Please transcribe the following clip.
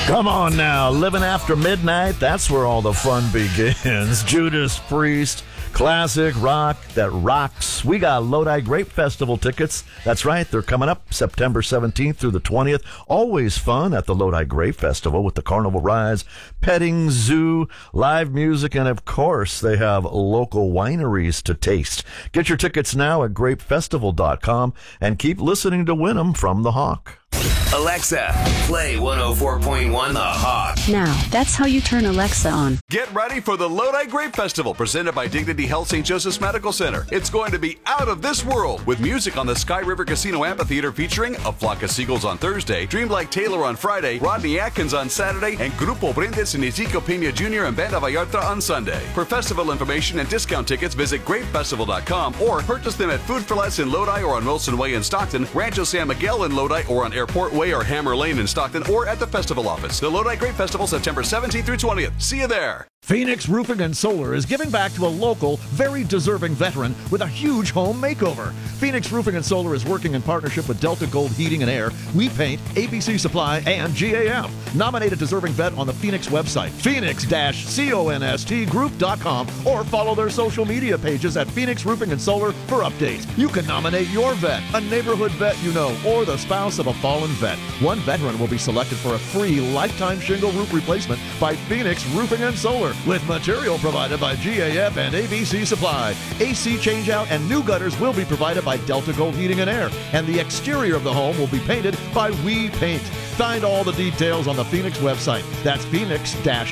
Come on now, living after midnight, that's where all the fun begins. Judas Priest, classic rock that rocks. We got Lodi Grape Festival tickets. That's right, they're coming up September 17th through the 20th. Always fun at the Lodi Grape Festival with the Carnival Rise, petting zoo, live music, and of course, they have local wineries to taste. Get your tickets now at grapefestival.com and keep listening to win them from the Hawk. Alexa, play 104.1 The Hawk. Now, that's how you turn Alexa on. Get ready for the Lodi Grape Festival, presented by Dignity Health St. Joseph's Medical Center. It's going to be out of this world, with music on the Sky River Casino Amphitheater featuring A Flock of Seagulls on Thursday, Dreamlike Taylor on Friday, Rodney Atkins on Saturday, and Grupo Brindes and Ezekiel Pena Jr. and Banda Vallarta on Sunday. For festival information and discount tickets, visit grapefestival.com or purchase them at Food for Less in Lodi or on Wilson Way in Stockton, Rancho San Miguel in Lodi or on Airport Way or Hammer Lane in Stockton, or at the festival office. The Lodi Grape Festival, September 17th through 20th. See you there. Phoenix Roofing and Solar is giving back to a local, very deserving veteran with a huge home makeover. Phoenix Roofing and Solar is working in partnership with Delta Gold Heating and Air, We Paint, ABC Supply, and GAF. Nominate a deserving vet on the Phoenix website, phoenix-constgroup.com, or follow their social media pages at Phoenix Roofing and Solar for updates. You can nominate your vet, a neighborhood vet you know, or the spouse of a fallen vet. One veteran will be selected for a free lifetime shingle roof replacement by Phoenix Roofing and Solar, with material provided by GAF and ABC Supply. AC changeout and new gutters will be provided by Delta Gold Heating and Air, and the exterior of the home will be painted by We Paint. Find all the details on the Phoenix website. That's phoenix